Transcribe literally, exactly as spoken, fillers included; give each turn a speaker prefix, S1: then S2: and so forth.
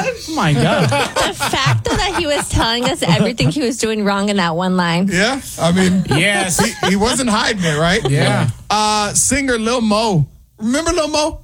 S1: Oh my God.
S2: The fact though that he was telling us everything he was doing wrong in that one line.
S3: Yeah, I mean,
S1: Yes.
S3: he, he wasn't hiding it, right?
S1: Yeah.
S3: Uh, singer Lil Mo. Remember Lil Mo?